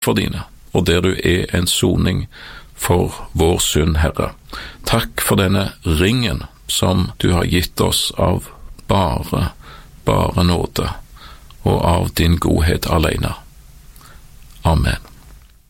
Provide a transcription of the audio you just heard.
for dine, og der du en soning for vår synd, Herre. Takk for denne ringen som du har gitt oss av bare nåde, og av din godhet alene. Amen.